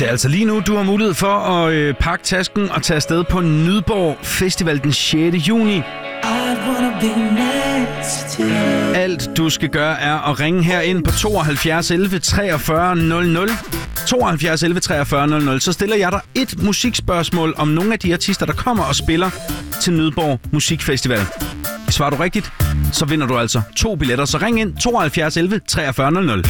Det er altså lige nu, du har mulighed for at pakke tasken og tage afsted på Nydborg Festival den 6. juni. Alt du skal gøre er at ringe her ind på 72 11 43 00. 72 11 43 00. Så stiller jeg dig et musikspørgsmål om nogle af de artister, der kommer og spiller til Nydborg Musikfestival. Svarer du rigtigt, så vinder du altså 2 billetter. Så ring ind 72 11 43 00.